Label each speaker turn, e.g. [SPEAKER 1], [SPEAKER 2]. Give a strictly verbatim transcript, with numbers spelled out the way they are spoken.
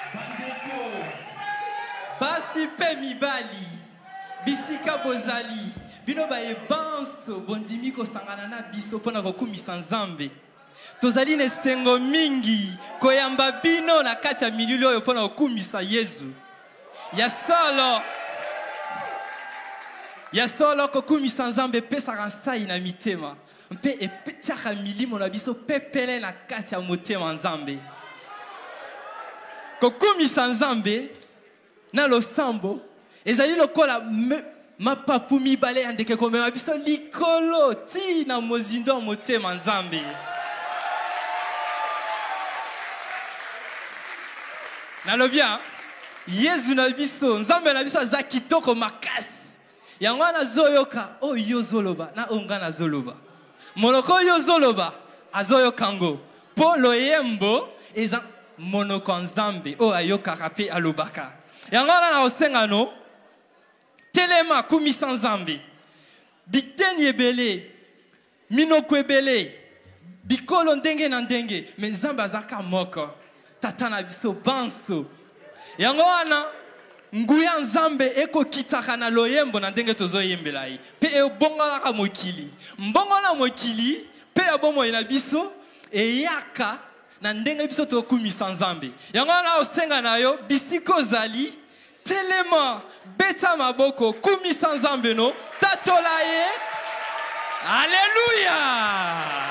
[SPEAKER 1] Basi pe mibali bisika bozali bino ba ebanso bondimi ko sangana na biso pona kokumisa Nzambe tozali nesengo mingi koyamba bino na kati ya milili oyo pona kokumisa Yesu ya solo ya solo kokumisa Nzambe pesa kansai na mitema mpe epetiaka milimo na biso pepele na kati ya motema Nzambe kokumisa Nzambe na losambo ezali lokola mapapu mibale ya ndeke komema biso likolo ti na mozindo motema Nzambe nalobia Yesu na biso Nzambe na biso aza kitoko makasi yango wana zoyoka oyo zoloba na onga na zoloba monoko oyo zoloba azoyoka ngo po loyembo eza monoko Nzambe o ayokaka pe alobaka yango wana na osengano telema kumisa Nzambe biteni ebele minoko ebele bikolo ndenge na ndenge me Nzambe azaka moko tata na biso banso yango wana nguya Nzambe eko kitaka na loyembo na ndenge tozoyembela yi pe ebongolaka mokili mbongola mokili pe abomo na biso eyaka na ndenge biso tokumisa Nzambe yango wana osenga na yo bisiko zali telema beta maboko kumisa Nzambe no tatola ye. Alléluia.